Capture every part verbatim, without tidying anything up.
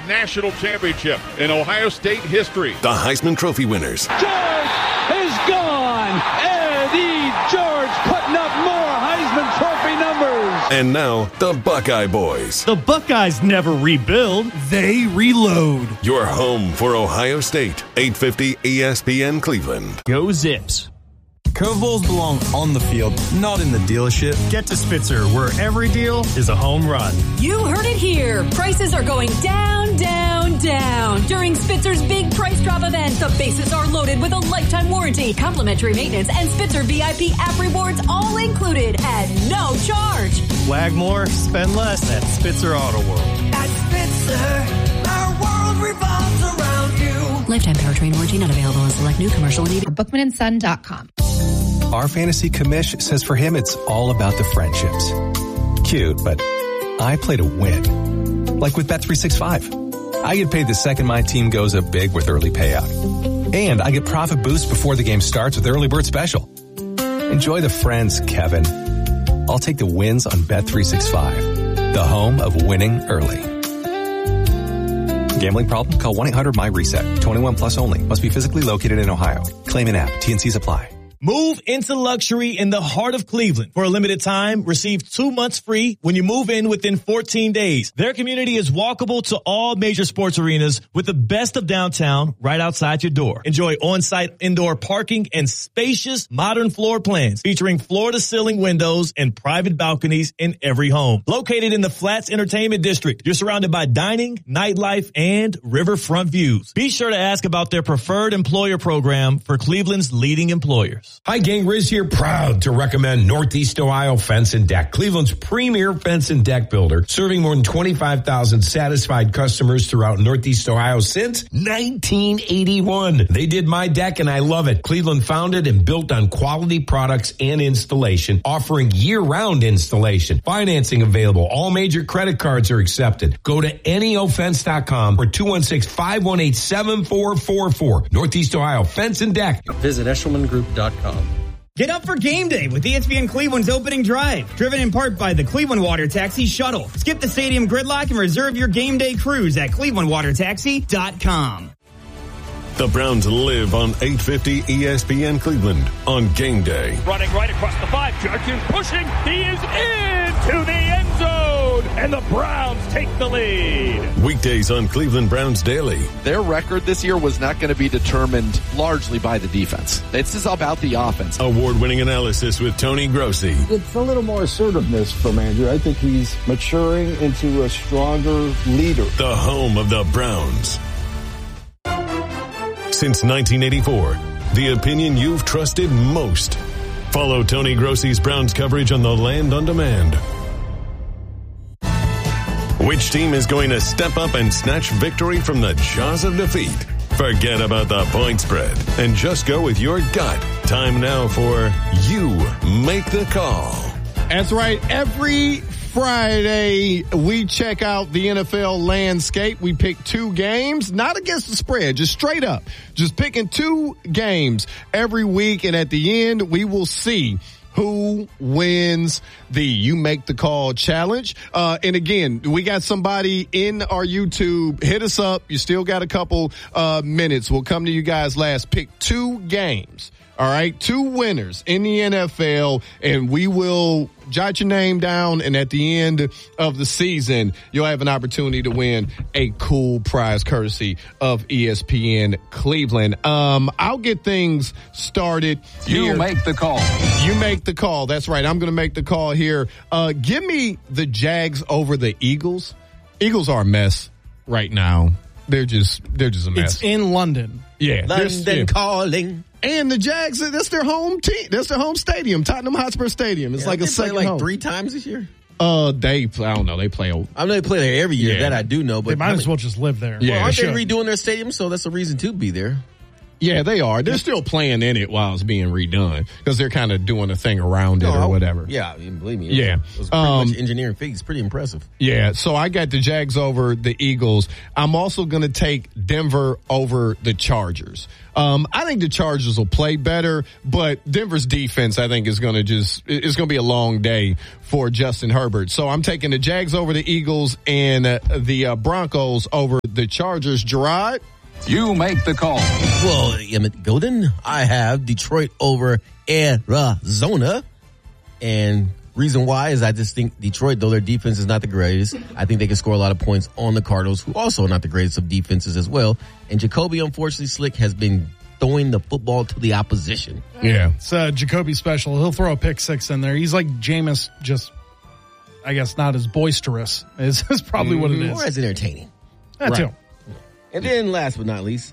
national championship in Ohio State history. The Heisman Trophy winners. George is gone. Eddie George putting up more Heisman Trophy numbers. And now, the Buckeye Boys. The Buckeyes never rebuild, they reload. Your home for Ohio State. eight fifty E S P N Cleveland. Go Zips. Curveballs belong on the field, not in the dealership. Get to Spitzer, where every deal is a home run. You heard it here. Prices are going down, down, down. During Spitzer's big price drop event, the bases are loaded with a lifetime warranty, complimentary maintenance, and Spitzer V I P app rewards all included at no charge. Wag more, spend less at Spitzer Auto World. At Spitzer, our world revolves around you. Lifetime powertrain warranty not available in select new commercial and E V. bookman and son dot com. Our fantasy commish says for him it's all about the friendships. Cute, but I play to win. Like with Bet three sixty-five. I get paid the second my team goes up big with early payout. And I get profit boost before the game starts with early bird special. Enjoy the friends, Kevin. I'll take the wins on Bet three sixty-five, the home of winning early. Gambling problem? Call one eight hundred my reset. twenty-one plus only. Must be physically located in Ohio. Claim an app. T and Cs apply. Move into luxury in the heart of Cleveland. For a limited time, receive two months free when you move in within fourteen days. Their community is walkable to all major sports arenas with the best of downtown right outside your door. Enjoy on-site indoor parking and spacious modern floor plans featuring floor-to-ceiling windows and private balconies in every home. Located in the Flats Entertainment District, you're surrounded by dining, nightlife, and riverfront views. Be sure to ask about their preferred employer program for Cleveland's leading employers. Hi, gang. Riz here, proud to recommend Northeast Ohio Fence and Deck, Cleveland's premier fence and deck builder, serving more than twenty-five thousand satisfied customers throughout Northeast Ohio since nineteen eighty-one. They did my deck, and I love it. Cleveland founded and built on quality products and installation, offering year-round installation. Financing available. All major credit cards are accepted. Go to N E O fence dot com or two one six, five one eight, seven four four four. Northeast Ohio Fence and Deck. Visit Eshelman Group dot com. Get up for game day with E S P N Cleveland's opening drive, driven in part by the Cleveland Water Taxi Shuttle. Skip the stadium gridlock and reserve your game day cruise at cleveland water taxi dot com. The Browns live on eight fifty E S P N Cleveland on game day. Running right across the five. Judkins pushing. He is into the end zone. And the Browns take the lead. Weekdays on Cleveland Browns Daily. Their record this year was not going to be determined largely by the defense. This is about the offense. Award-winning analysis with Tony Grossi. It's a little more assertiveness from Andrew. I think he's maturing into a stronger leader. The home of the Browns. Since nineteen eighty-four, the opinion you've trusted most. Follow Tony Grossi's Browns coverage on the Land on Demand. Which team is going to step up and snatch victory from the jaws of defeat? Forget about the point spread and just go with your gut. Time now for You Make the Call. That's right. Every Friday, we check out the N F L landscape. We pick two games, not against the spread, just straight up. Just picking two games every week, and at the end, we will see who wins the You Make the Call challenge. Uh, and again, we got somebody in our YouTube. Hit us up. You still got a couple uh, minutes. We'll come to you guys last. Pick two games. All right, two winners in the N F L, and we will jot your name down, and at the end of the season, you'll have an opportunity to win a cool prize courtesy of E S P N Cleveland. Um, I'll get things started You here. make the call. You make the call. That's right. I'm going to make the call here. Uh, give me the Jags over the Eagles. Eagles are a mess right now. They're just, they're just a mess. It's in London. Yeah. London yeah. calling. And the Jags, that's their home team. That's their home stadium, Tottenham Hotspur Stadium. It's yeah, like a they second play like home. three times this year. Uh, they, I don't know, they play. Old. I know they play there every year. Yeah. That I do know. But they might as well just live there. Yeah, well, aren't sure. they redoing their stadium? So that's a reason to be there. Yeah, they are. They're still playing in it while it's being redone because they're kind of doing a thing around it No, or I- whatever. Yeah, believe me. It Yeah. was, it was pretty Um, much engineering feats. Pretty impressive. Yeah, so I got the Jags over the Eagles. I'm also going to take Denver over the Chargers. Um, I think the Chargers will play better, but Denver's defense, I think, is going to just, it's going to be a long day for Justin Herbert. So I'm taking the Jags over the Eagles and uh, the uh, Broncos over the Chargers. Gerard? You make the call. Well, Emmett Golden, I have Detroit over Arizona. And reason why is I just think Detroit, though their defense is not the greatest, I think they can score a lot of points on the Cardinals, who also are not the greatest of defenses as well. And Jacoby, unfortunately, Slick, has been throwing the football to the opposition. Yeah. It's uh, Jacoby special. He'll throw a pick six in there. He's like Jameis, just, I guess, not as boisterous. Is, is probably mm-hmm. what it is. Or as entertaining. That right. too. And then last but not least,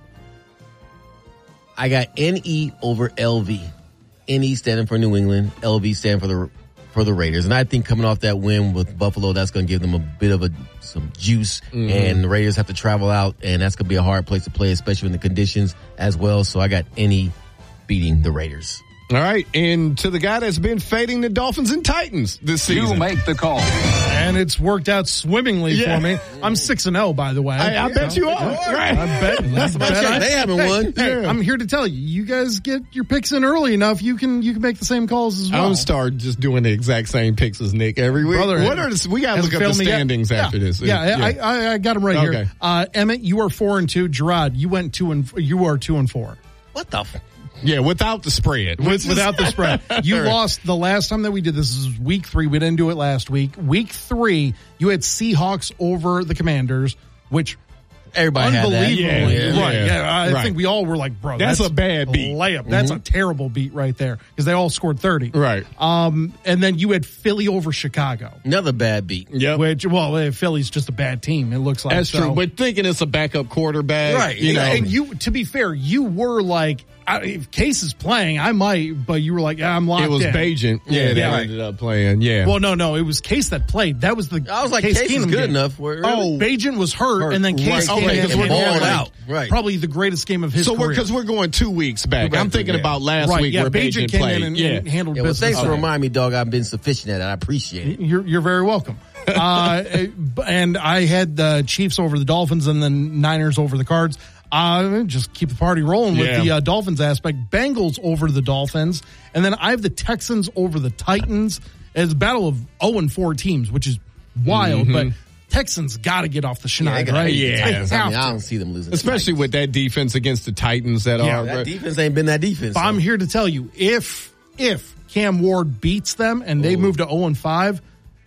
I got N E over L V. N E standing for New England, L V standing for the for the Raiders. And I think coming off that win with Buffalo, that's going to give them a bit of a some juice. Mm-hmm. And the Raiders have to travel out, and that's going to be a hard place to play, especially in the conditions as well. So I got N E beating the Raiders. All right, and to the guy that's been fading the Dolphins and Titans this season. You make the call. And it's worked out swimmingly yeah. for me. I'm six and zero, by the way. I, I bet you are. Right. I bet. That's my check. They haven't hey, won. Hey, yeah. I'm here to tell you, you guys get your picks in early enough, you can you can make the same calls as well. I'm start just doing the exact same picks as Nick every week. Brother, what are the, we got to look up the standings yeah. after this. Yeah, yeah, yeah. I, I got them right okay. here. Uh, Emmett, you are four and two. Gerard, you went two and you are two and four. What the? F- Yeah, without the spread. With, without the spread. You lost the last time that we did this. This is week three. We didn't do it last week. Week three, you had Seahawks over the Commanders, which everybody had that. Unbelievably. Yeah, right. yeah. Yeah, I right. think we all were like, bro, that's, that's a bad beat. Layup. That's mm-hmm. a terrible beat right there because they all scored thirty. Right. Um, and then you had Philly over Chicago. Another bad beat. Yep. Which, well, uh, Philly's just a bad team, it looks like. That's so. true. But thinking it's a backup quarterback. Right. You know. And you, to be fair, you were like, I, if Case is playing, I might, but you were like, yeah, I'm locked in. It was in. Bagent. Yeah, yeah, they right. ended up playing. Yeah. Well, no, no, it was Case that played. That was the. I was like, Case, Case is good game. enough. Really? Oh, Bagent was hurt, hurt, and then Case right. came okay, in and we're balled out. Right. Probably the greatest game of his so career. because we're, we're going two weeks back. Right. I'm thinking yeah. about last right, week yeah, where Bagent Bagent came played. in and, yeah. and handled yeah, well, business. thanks for reminding me, dog. I've been sufficient at it. I appreciate it. You're, you're very welcome. uh, and I had the Chiefs over the Dolphins and then Niners over the Cards. Uh, just keep the party rolling with yeah. the uh, Dolphins aspect. Bengals over the Dolphins. And then I have the Texans over the Titans. It's a battle of oh and four teams, which is wild, mm-hmm. but Texans got to get off the schneid, yeah, right? Yeah. I, mean, I don't see them losing. Especially with that defense against the Titans that yeah, are. That defense ain't been that defense. But so. I'm here to tell you, if, if Cam Ward beats them and they Ooh. move to oh and five,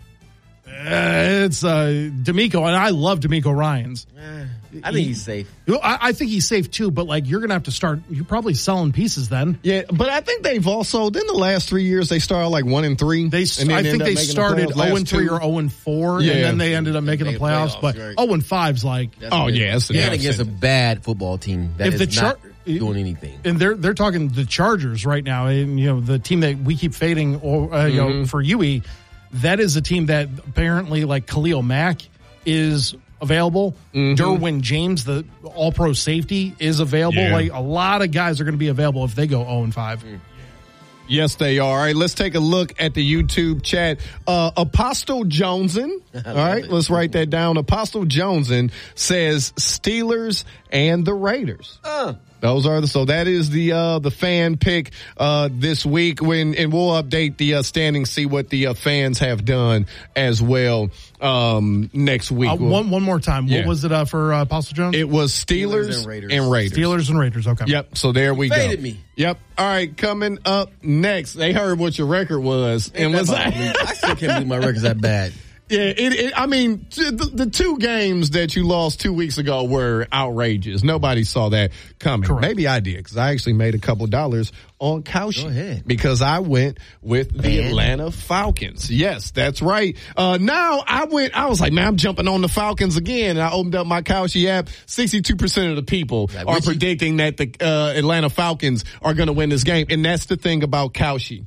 uh, it's uh, D'Amico, and I love D'Amico Ryans. Eh, I think he, he's safe. I, I think he's safe too, but like you're gonna have to start. You're probably selling pieces then. Yeah, but I think they've also. Then the last three years they started like one and three. They, and I think they started the zero and three or zero and four, yeah. and then they ended up making the playoffs. playoffs but right. zero and five's like, That's oh good. yeah, it's and against a bad football team that if is the char- not doing anything. And they're they're talking the Chargers right now, and you know the team that we keep fading, or uh, you mm-hmm. know for U E. That is a team that apparently, like Khalil Mack, is available. Mm-hmm. Derwin James, the all-pro safety, is available. Yeah. Like a lot of guys are going to be available if they go oh and five. Mm. Yes, they are. All right, let's take a look at the YouTube chat. Uh, Apostle Joneson. All right, it. let's write that down. Apostle Joneson says Steelers and the Raiders. Uh. Those are the, so that is the, uh, the fan pick, uh, this week when, and we'll update the, uh, standings, see what the, uh, fans have done as well, um, next week. Uh, we'll, one, one more time. Yeah. What was it, uh, for, uh, Apostle Jones? It was Steelers, Steelers and, Raiders. and Raiders. Steelers and Raiders. Okay. Yep. So there we you faded go. Me. Yep. All right. Coming up next, they heard what your record was. And was like, I still can't believe my record's that bad. Yeah, it, it, I mean, the, the two games that you lost two weeks ago were outrageous. Nobody saw that coming. Correct. Maybe I did, because I actually made a couple dollars on Cauchy. Go ahead. Because I went with the Man. Atlanta Falcons. Yes, that's right. Uh, now I went, I was like, man, I'm jumping on the Falcons again. And I opened up my Cauchy app. sixty-two percent of the people like, are predicting you? that the uh, Atlanta Falcons are going to win this game. And that's the thing about Cauchy.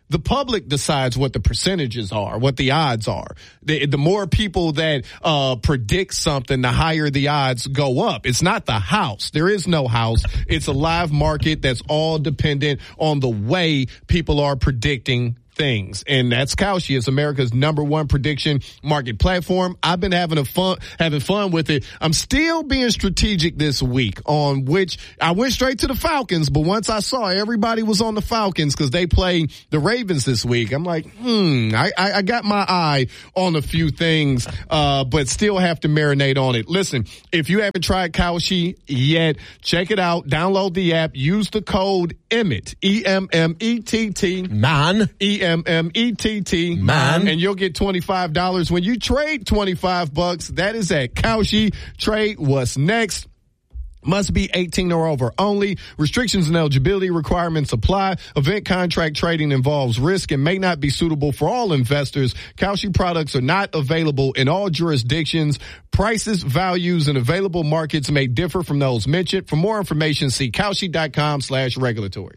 The public decides what the percentages are, what the odds are. The, the more people that uh predict something, the higher the odds go up. It's not the house. There is no house. It's a live market that's all dependent on the way people are predicting things. And that's Kalshi. It's America's number one prediction market platform. I've been having a fun, having fun with it. I'm still being strategic this week on which I went straight to the Falcons, but once I saw everybody was on the Falcons because they play the Ravens this week, I'm like, hmm, I, I, I got my eye on a few things, uh, but still have to marinate on it. Listen, if you haven't tried Kalshi yet, check it out. Download the app. Use the code EMMETT, E M M E T T. Man. E M M E T T. Man. And you'll get twenty-five dollars when you trade twenty-five bucks. That is at Kalshi. Trade what's next. Must be eighteen or over only. Restrictions and eligibility requirements apply. Event contract trading involves risk and may not be suitable for all investors. Kalshi products are not available in all jurisdictions. Prices, values, and available markets may differ from those mentioned. For more information, see Kalshi.com slash regulatory.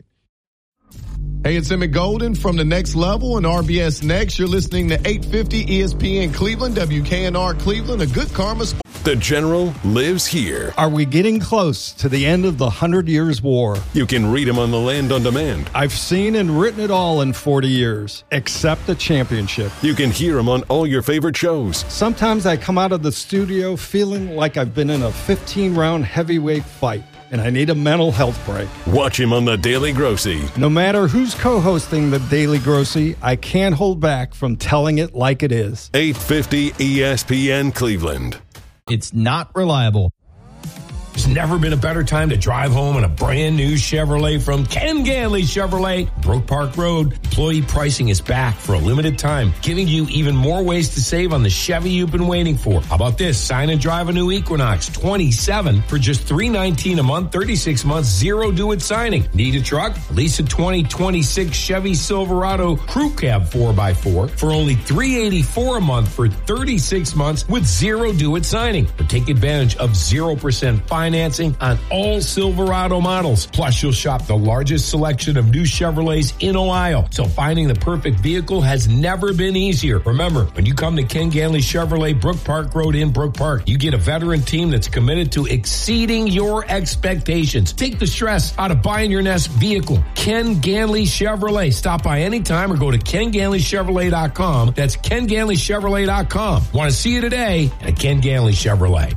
Hey, it's Emmett Golden from The Next Level and R B S Next. You're listening to eight fifty E S P N Cleveland, W K N R Cleveland, a good karma sport. The General lives here. Are we getting close to the end of the Hundred Years' War? You can read him on the Land on Demand. I've seen and written it all in forty years, except the championship. You can hear him on all your favorite shows. Sometimes I come out of the studio feeling like I've been in a fifteen-round heavyweight fight, and I need a mental health break. Watch him on The Daily Grossy. No matter who's co-hosting The Daily Grossy, I can't hold back from telling it like it is. eight fifty E S P N Cleveland. It's not reliable. There's never been a better time to drive home in a brand new Chevrolet from Ken Ganley Chevrolet, Brook Park Road. Employee pricing is back for a limited time, giving you even more ways to save on the Chevy you've been waiting for. How about this? Sign and drive a new Equinox twenty-seven for just three nineteen a month, thirty-six months, zero due at signing. Need a truck? Lease a twenty twenty-six Chevy Silverado Crew Cab four by four for only three eighty-four a month for thirty-six months with zero due at signing. Or take advantage of zero percent financing Financing on all Silverado models. Plus, you'll shop the largest selection of new Chevrolets in Ohio. So finding the perfect vehicle has never been easier. Remember, when you come to Ken Ganley Chevrolet, Brook Park Road in Brook Park, you get a veteran team that's committed to exceeding your expectations. Take the stress out of buying your next vehicle. Ken Ganley Chevrolet. Stop by anytime or go to ken ganley chevrolet dot com. That's ken ganley chevrolet dot com. Want to see you today at Ken Ganley Chevrolet.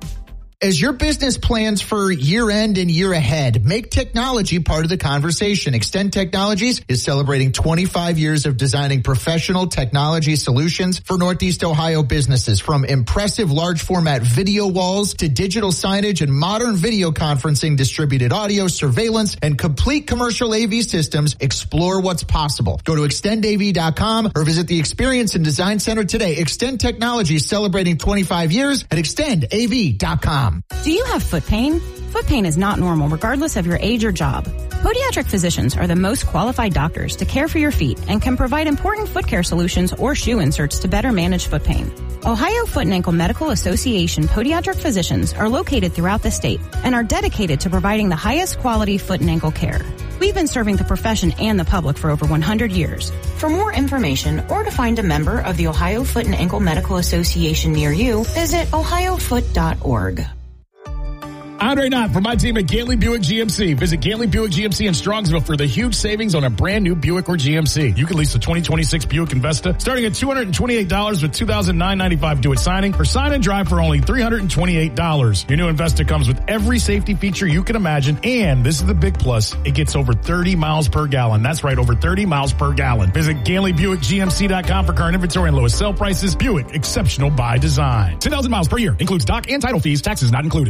As your business plans for year end and year ahead, make technology part of the conversation. Extend Technologies is celebrating twenty-five years of designing professional technology solutions for Northeast Ohio businesses. From impressive large format video walls to digital signage and modern video conferencing, distributed audio, surveillance, and complete commercial A V systems, explore what's possible. Go to extend A V dot com or visit the Experience and Design Center today. Extend Technologies celebrating twenty-five years at extend A V dot com. Do you have foot pain? Foot pain is not normal regardless of your age or job. Podiatric physicians are the most qualified doctors to care for your feet and can provide important foot care solutions or shoe inserts to better manage foot pain. Ohio Foot and Ankle Medical Association podiatric physicians are located throughout the state and are dedicated to providing the highest quality foot and ankle care. We've been serving the profession and the public for over one hundred years. For more information or to find a member of the Ohio Foot and Ankle Medical Association near you, visit ohio foot dot org. Andre Knott from my team at Ganley Buick G M C. Visit Ganley Buick G M C in Strongsville for the huge savings on a brand new Buick or G M C. You can lease the twenty twenty-six Buick Investa starting at two hundred twenty-eight dollars with two thousand nine hundred ninety-five due at signing, or sign and drive for only three hundred twenty-eight dollars. Your new Investa comes with every safety feature you can imagine, and this is the big plus, it gets over thirty miles per gallon. That's right, over thirty miles per gallon. Visit Ganley Buick G M C dot com for current inventory and lowest sale prices. Buick, exceptional by design. ten thousand miles per year. Includes dock and title fees. Taxes not included.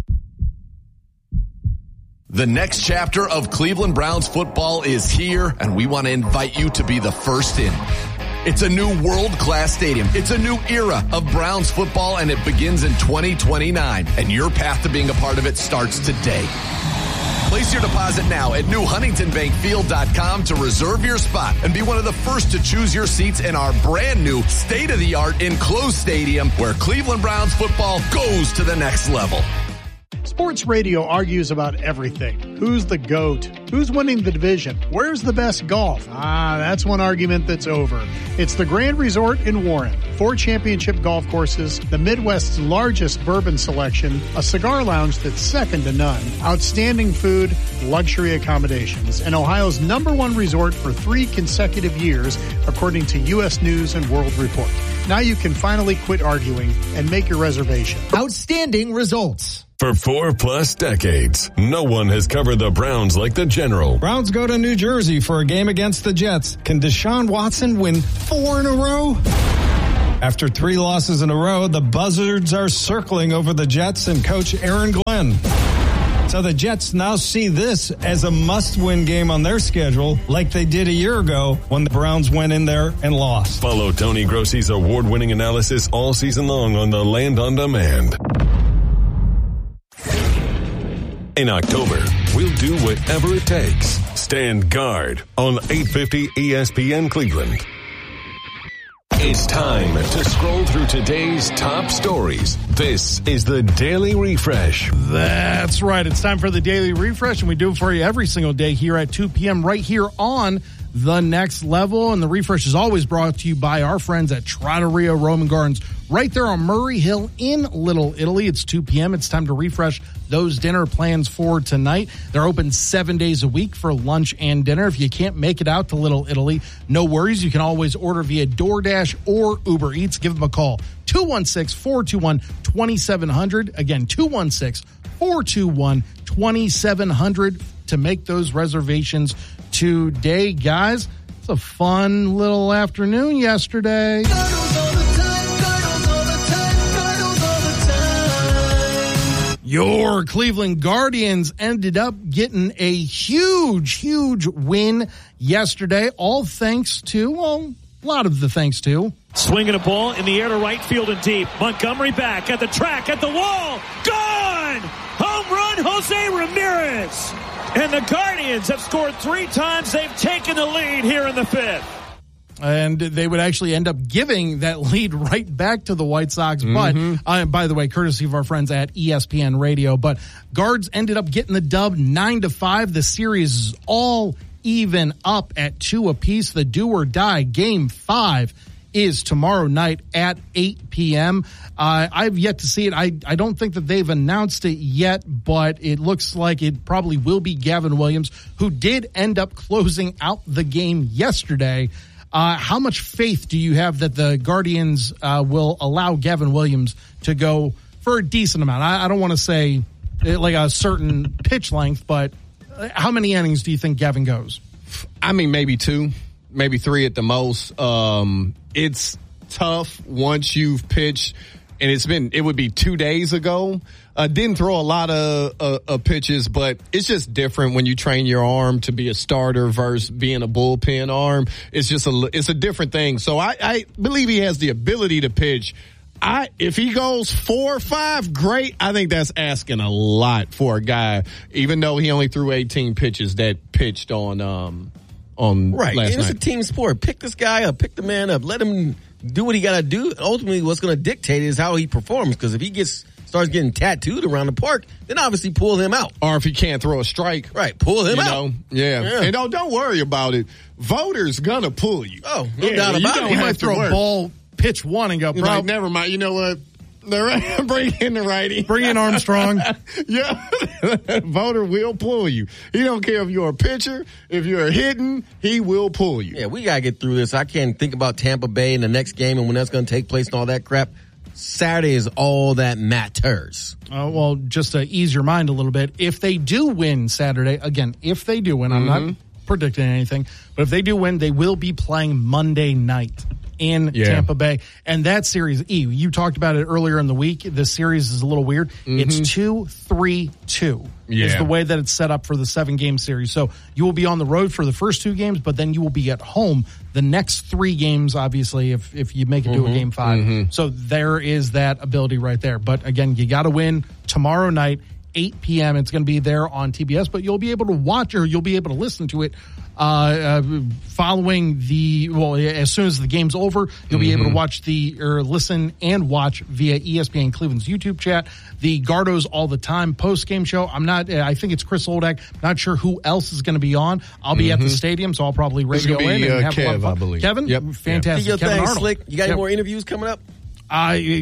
The next chapter of Cleveland Browns football is here, and we want to invite you to be the first in. It's a new world-class stadium. It's a new era of Browns football, and it begins in twenty twenty-nine. And your path to being a part of it starts today. Place your deposit now at new huntington bank field dot com to reserve your spot and be one of the first to choose your seats in our brand new state-of-the-art enclosed stadium where Cleveland Browns football goes to the next level. Sports radio argues about everything. Who's the GOAT? Who's winning the division? Where's the best golf? Ah, that's one argument that's over. It's the Grand Resort in Warren. Four championship golf courses, the Midwest's largest bourbon selection, a cigar lounge that's second to none, outstanding food, luxury accommodations, and Ohio's number one resort for three consecutive years, according to U S News and World Report. Now you can finally quit arguing and make your reservation. Outstanding results. For four plus decades, no one has covered the Browns like the General. Browns go to New Jersey for a game against the Jets. Can Deshaun Watson win four in a row? After three losses in a row, the Buzzards are circling over the Jets and coach Aaron Glenn. So the Jets now see this as a must-win game on their schedule, like they did a year ago when the Browns went in there and lost. Follow Tony Grossi's award-winning analysis all season long on the Land on Demand. In October, we'll do whatever it takes. Stand guard on eight fifty E S P N Cleveland. It's time to scroll through today's top stories. This is the Daily Refresh. That's right. It's time for the Daily Refresh, and we do it for you every single day here at two p.m. right here on The Next Level. And the Refresh is always brought to you by our friends at Trattoria Roman Gardens right there on Murray Hill in Little Italy. It's two p.m. It's time to refresh those dinner plans for tonight. They're open seven days a week for lunch and dinner. If you can't make it out to Little Italy, no worries. You can always order via DoorDash or Uber Eats. Give them a call. two one six, four two one, two seven zero zero. Again, two one six, four two one, two seven zero zero to make those reservations today, guys. It's a fun little afternoon yesterday. Your Cleveland Guardians ended up getting a huge, huge win yesterday, all thanks to, well, a lot of the thanks to. Swinging a ball in the air to right field and deep. Montgomery back at the track, at the wall. Gone! Home run, Jose Ramirez. And the Guardians have scored three times. They've taken the lead here in the fifth. And they would actually end up giving that lead right back to the White Sox. Mm-hmm. But, uh, by the way, courtesy of our friends at E S P N Radio. But Guards ended up getting the dub nine to five. The series is all even up at two apiece. The do or die game five is tomorrow night at eight p.m. Uh, I've yet to see it. I, I don't think that they've announced it yet, but it looks like it probably will be Gavin Williams, who did end up closing out the game yesterday. Uh, how much faith do you have that the Guardians uh, will allow Gavin Williams to go for a decent amount? I, I don't want to say like a certain pitch length, but how many innings do you think Gavin goes? I mean, maybe two, maybe three at the most. Um, it's tough once you've pitched, and it's been, it would be two days ago. Uh, didn't throw a lot of uh, uh, pitches, but it's just different when you train your arm to be a starter versus being a bullpen arm. It's just a, it's a different thing. So I, I believe he has the ability to pitch. I, if he goes four or five, great. I think that's asking a lot for a guy, even though he only threw eighteen pitches that pitched on, um, on right. last and it's night. A team sport. Pick this guy up, pick the man up, let him do what he got to do. Ultimately, what's going to dictate is how he performs. Because if he gets starts getting tattooed around the park, then obviously pull him out. Or if he can't throw a strike, right? Pull him you out. Know? Yeah. yeah, and don't don't worry about it. Voters gonna pull you. Oh, no yeah, doubt about it. He might throw a ball, pitch one, and go, bro. Like, never mind. You know what? The bring in the righty. Bring in Armstrong. Yeah. Voter will pull you. He don't care if you're a pitcher, if you're hitting, he will pull you. Yeah, we got to get through this. I can't think about Tampa Bay in the next game and when that's going to take place and all that crap. Saturday is all that matters. Uh, well, just to ease your mind a little bit, if they do win Saturday, again, if they do win, mm-hmm. I'm not predicting anything, but if they do win, they will be playing Monday night in yeah. Tampa Bay. And that series, E, you talked about it earlier in the week. This series is a little weird. Mm-hmm. It's two, three, two yeah. is the way that it's set up for the seven-game series. So you will be on the road for the first two games, but then you will be at home the next three games, obviously, if, if you make it mm-hmm. to a game five. Mm-hmm. So there is that ability right there. But, again, you got to win tomorrow night, eight p.m. It's going to be there on T B S, but you'll be able to watch or you'll be able to listen to it uh, uh, following the, well, as soon as the game's over, you'll be mm-hmm. able to watch the, or listen and watch via E S P N Cleveland's YouTube chat, the Gardos All the Time post-game show. I'm not, I think it's Chris Oldak. Not sure who else is going to be on. I'll be mm-hmm. at the stadium, so I'll probably radio be, in and uh, have Kev, a lot of fun. I believe. Kevin? Yep. Fantastic. Do your Kevin thing, Arnold. Slick. You got yep. any more interviews coming up? I,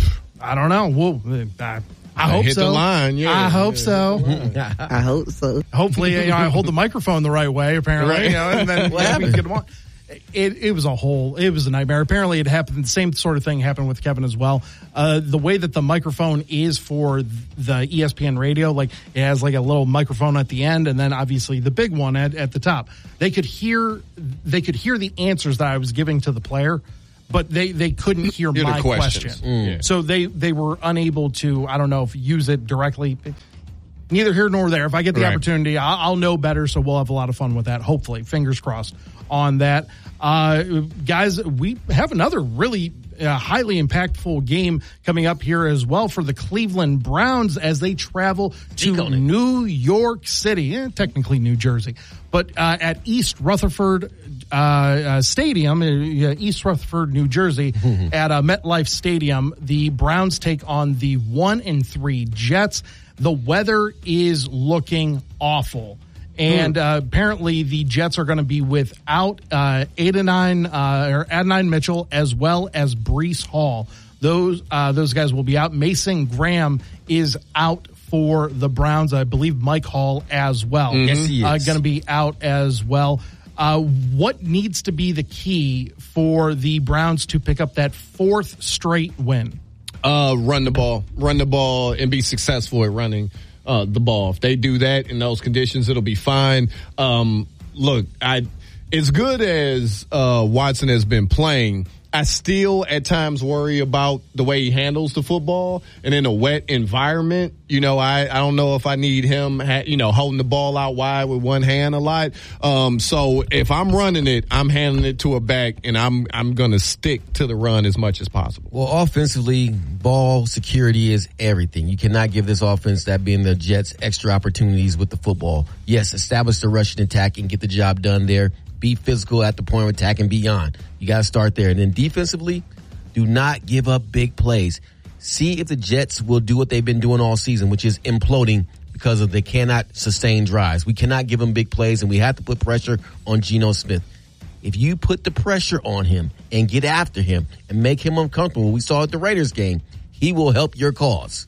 I don't know. We'll, I, I hope hit so. the line, yeah. I hope yeah. so. I hope so. Hopefully, you know, I hold the microphone the right way, apparently. Right. You know, and then What happened? we get them on. It, it was a whole, it was a nightmare. Apparently it happened, the same sort of thing happened with Kevin as well. Uh, the way that the microphone is for the E S P N radio, like it has like a little microphone at the end and then obviously the big one at, at the top. They could hear, they could hear the answers that I was giving to the player, but they, they couldn't hear Hear the my question. questions. Mm. Yeah. So they, they were unable to, I don't know if use it directly. Neither here nor there. If I get the Right. opportunity, I'll, I'll know better. So we'll have a lot of fun with that. Hopefully, fingers crossed on that. Uh, guys, we have another really uh, highly impactful game coming up here as well for the Cleveland Browns as they travel to New York City, eh, technically New Jersey, but uh, at East Rutherford uh, uh, Stadium, uh, East Rutherford, New Jersey, at uh, MetLife Stadium. The Browns take on the one and three Jets. The weather is looking awful. And uh, apparently the Jets are going to be without uh, Adonai, uh, or Adonai Mitchell as well as Breece Hall. Those uh, those guys will be out. Mason Graham is out for the Browns. I believe Mike Hall as well. Mm-hmm. Yes, he is. Uh, going to be out as well. Uh, what needs to be the key for the Browns to pick up that fourth straight win? Uh, run the ball, run the ball, and be successful at running uh, the ball. If they do that in those conditions, it'll be fine. Um, look, I as good as uh, Watson has been playing, I still at times worry about the way he handles the football. And in a wet environment, you know, I, I don't know if I need him, ha- you know, holding the ball out wide with one hand a lot. Um, so if I'm running it, I'm handing it to a back, and I'm I'm going to stick to the run as much as possible. Well, offensively, ball security is everything. You cannot give this offense, that being the Jets, extra opportunities with the football. Yes, establish the rushing attack and get the job done there. Be physical at the point of attack and beyond. You got to start there. And then defensively, do not give up big plays. See if the Jets will do what they've been doing all season, which is imploding because of they cannot sustain drives. We cannot give them big plays, and we have to put pressure on Geno Smith. If you put the pressure on him and get after him and make him uncomfortable, we saw at the Raiders game, he will help your cause.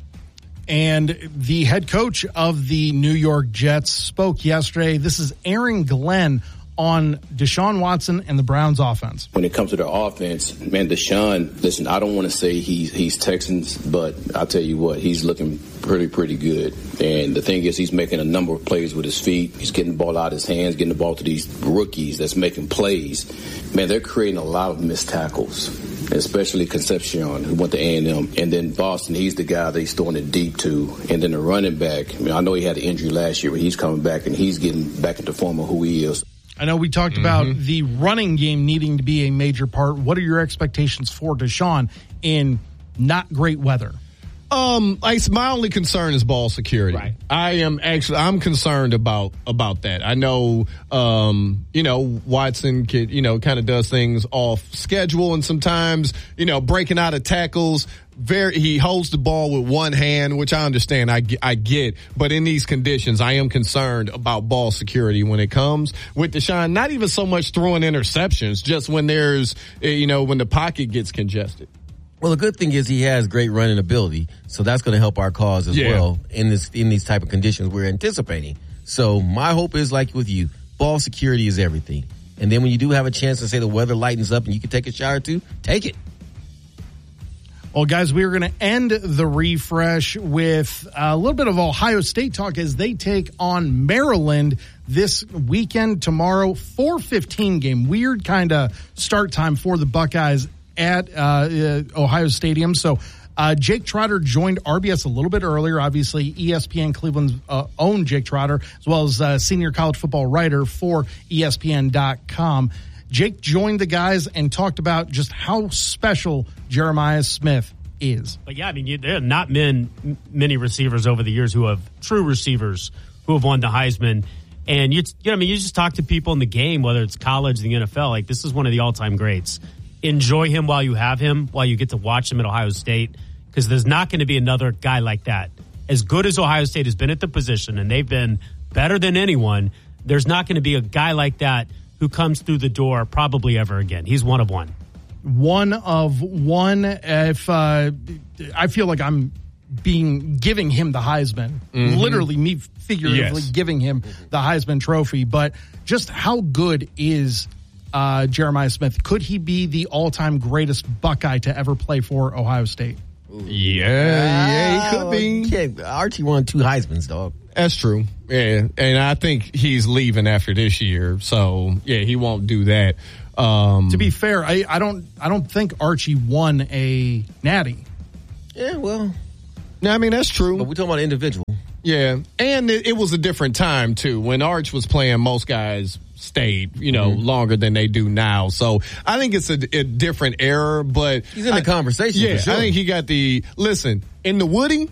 And the head coach of the New York Jets spoke yesterday. This is Aaron Glenn on Deshaun Watson and the Browns offense. When it comes to their offense, man, Deshaun, listen, I don't want to say he's he's Texans, but I'll tell you what, he's looking pretty, pretty good. And the thing is, he's making a number of plays with his feet. He's getting the ball out of his hands, getting the ball to these rookies that's making plays. Man, they're creating a lot of missed tackles, especially Concepcion, who went to A and M. And then Boston, he's the guy that he's throwing it deep to. And then the running back, I mean, I know he had an injury last year, but he's coming back, and he's getting back into form of who he is. I know we talked mm-hmm. about the running game needing to be a major part. What are your expectations for Deshaun in not great weather? Um, like my only concern is ball security. Right. I am actually I'm concerned about about that. I know, um, you know, Watson could, you know, kind of does things off schedule, and sometimes, you know, breaking out of tackles. Very, he holds the ball with one hand, which I understand. I, I get, but in these conditions, I am concerned about ball security when it comes with Deshaun. Not even so much throwing interceptions, just when there's, you know, when the pocket gets congested. Well, the good thing is he has great running ability, so that's going to help our cause as yeah. well in this in these type of conditions we're anticipating. So my hope is, like with you, ball security is everything. And then when you do have a chance to say the weather lightens up and you can take a shower too, take it. Well, guys, we are going to end the refresh with a little bit of Ohio State talk as they take on Maryland this weekend tomorrow. four fifteen game. Weird kind of start time for the Buckeyes at uh, uh, Ohio Stadium. So uh, Jake Trotter joined R B S a little bit earlier. Obviously, E S P N Cleveland's uh, own Jake Trotter, as well as uh, senior college football writer for E S P N dot com. Jake joined the guys and talked about just how special Jeremiah Smith is. But yeah, I mean, you, there are not men, many receivers over the years who have true receivers who have won the Heisman. And you, you know, I mean, you just talk to people in the game, whether it's college, the N F L. Like, this is one of the all-time greats. Enjoy him while you have him, while you get to watch him at Ohio State, because there's not going to be another guy like that. As good as Ohio State has been at the position, and they've been better than anyone, there's not going to be a guy like that who comes through the door probably ever again. He's one of one. One of one. If uh, I feel like I'm being giving him the Heisman, mm-hmm. literally me figuratively yes. giving him the Heisman Trophy, but just how good is uh, Jeremiah Smith? Could he be the all-time greatest Buckeye to ever play for Ohio State? Yeah, yeah, he could be. Yeah, Archie won two Heismans, dog. That's true. Yeah, and I think he's leaving after this year, so yeah, he won't do that. Um, to be fair, I, I don't I don't think Archie won a natty. Yeah, well, no, I mean that's true. But we're talking about individual. Yeah, and it, it was a different time too. When Arch was playing, most guys stayed, you know, mm-hmm. longer than they do now. So I think it's a, a different era. But he's in the I, conversation. Yeah, for sure. I think he got the listen in the Woody.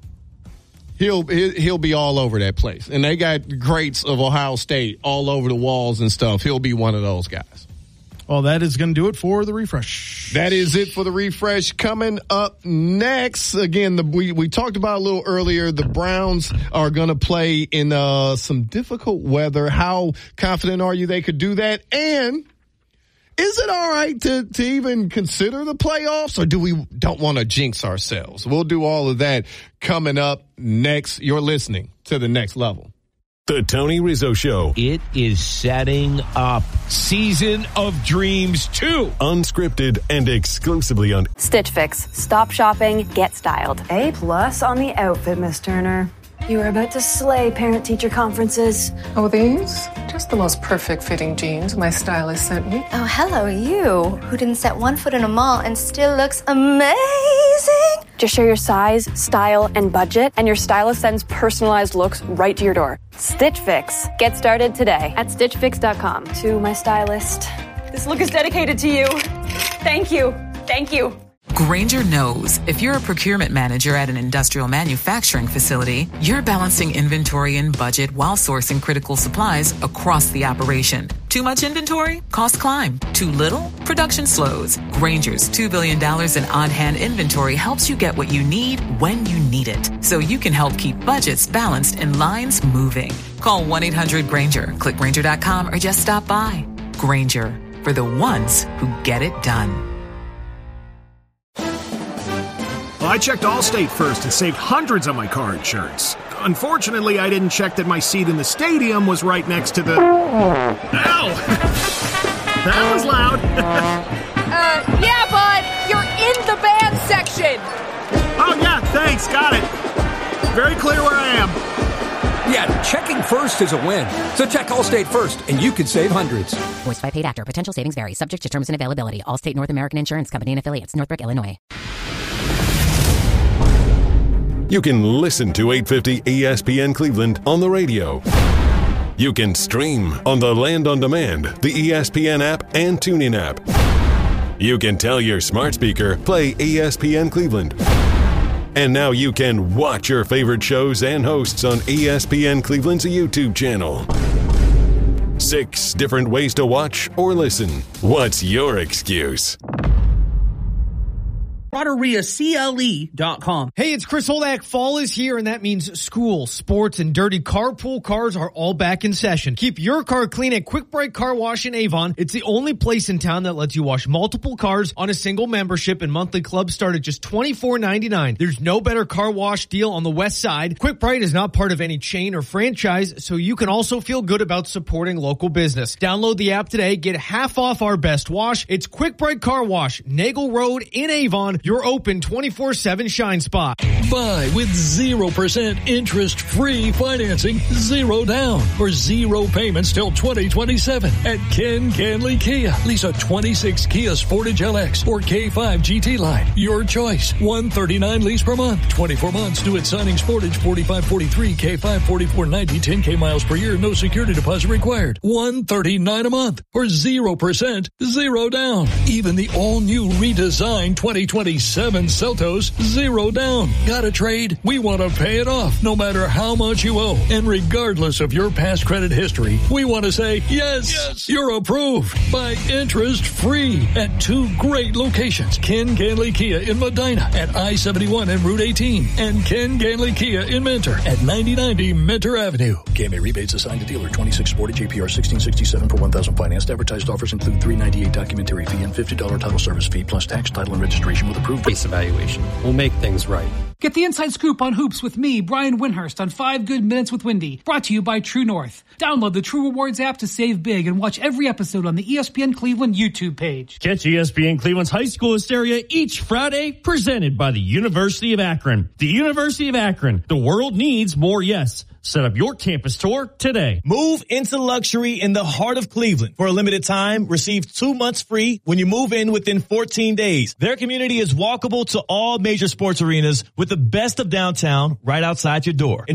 He'll he'll be all over that place, and they got greats of Ohio State all over the walls and stuff. He'll be one of those guys. Well, that is going to do it for the refresh. That is it for the refresh. Coming up next, again, the, we, we talked about a little earlier, the Browns are going to play in uh, some difficult weather. How confident are you they could do that? And is it all right to, to even consider the playoffs, or do we don't want to jinx ourselves? We'll do all of that coming up next. You're listening to The Next Level. The Tony Rizzo Show. It is setting up Season of Dreams two. Unscripted and exclusively on Stitch Fix. Stop shopping, get styled. A plus on the outfit, Miss Turner. You are about to slay parent-teacher conferences. Oh, these? Just the most perfect fitting jeans my stylist sent me. Oh, hello, you, who didn't set one foot in a mall and still looks amazing. Just share your size, style, and budget, and your stylist sends personalized looks right to your door. Stitch Fix. Get started today at stitch fix dot com. To my stylist, this look is dedicated to you. Thank you. Thank you. Grainger knows if you're a procurement manager at an industrial manufacturing facility, you're balancing inventory and budget while sourcing critical supplies across the operation. Too much inventory? Costs climb. Too little? Production slows. Grainger's two billion dollars in on-hand inventory helps you get what you need when you need it, so you can help keep budgets balanced and lines moving. Call one eight hundred Grainger, click Grainger dot com, or just stop by. Grainger, for the ones who get it done. Well, I checked Allstate first and saved hundreds on my car insurance. Unfortunately, I didn't check that my seat in the stadium was right next to the... Ow! That was loud. uh, yeah, bud, you're in the band section. Oh, yeah, thanks, got it. Very clear where I am. Yeah, checking first is a win. So check Allstate first, and you could save hundreds. Voiced by paid actor. Potential savings vary. Subject to terms and availability. Allstate North American Insurance Company and affiliates. Northbrook, Illinois. You can listen to eight fifty E S P N Cleveland on the radio. You can stream on the Land on Demand, the E S P N app, and TuneIn app. You can tell your smart speaker, play E S P N Cleveland. And now you can watch your favorite shows and hosts on E S P N Cleveland's YouTube channel. Six different ways to watch or listen. What's your excuse? Rotaria C L E dot com. Hey, it's Chris Holdak. Fall is here, and that means school, sports, and dirty carpool cars are all back in session. Keep your car clean at Quick Break Car Wash in Avon. It's the only place in town that lets you wash multiple cars on a single membership, and monthly clubs start at just twenty-four ninety-nine. There's no better car wash deal on the west side. Quick Break is not part of any chain or franchise, so you can also feel good about supporting local business. Download the app today. Get half off our best wash. It's Quick Break Car Wash, Nagel Road in Avon. Your open twenty-four seven shine spot. Buy with zero percent interest-free financing, zero down, or zero payments till twenty twenty-seven at Ken Canley Kia. Lease a twenty-six Kia Sportage L X or K five G T line. Your choice. one thirty-nine lease per month. twenty-four months due at signing Sportage forty-five forty-three, K five forty-four ninety, ten K miles per year. No security deposit required. one thirty-nine a month or zero percent, zero down. Even the all-new redesigned twenty twenty twenty-seven Seltos, zero down. Got a trade? We want to pay it off no matter how much you owe. And regardless of your past credit history, we want to say, yes, yes, you're approved by interest free at two great locations. Ken Ganley Kia in Medina at I seventy-one and Route eighteen, and Ken Ganley Kia in Mentor at ninety ninety Mentor Avenue. K M A rebates assigned to dealer twenty-six forty J P R sixteen sixty-seven for one thousand financed. Advertised offers include three ninety-eight documentary fee and fifty dollars title service fee plus tax, title, and registration with approved base evaluation. We'll make things right. Get the inside scoop on hoops with me, Brian Winhurst, on Five Good Minutes with Wendy, brought to you by True North. Download the True Rewards app to save big and watch every episode on the E S P N Cleveland YouTube page. Catch E S P N Cleveland's high school hysteria each Friday, presented by the University of Akron. The University of Akron, the world needs more yes. Set up your campus tour today. Move into luxury in the heart of Cleveland. For a limited time, receive two months free when you move in within fourteen days. Their community is walkable to all major sports arenas with the best of downtown right outside your door.